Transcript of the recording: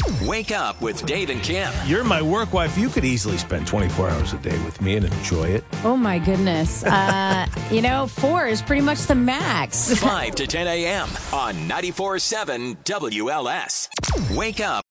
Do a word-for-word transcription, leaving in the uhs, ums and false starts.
Wake up with Dave and Kim. You're my work wife. You could easily spend twenty-four hours a day with me and enjoy it. Oh, my goodness. Uh, you know, four is pretty much the max. five to ten a.m. on ninety-four point seven W L S. Wake up.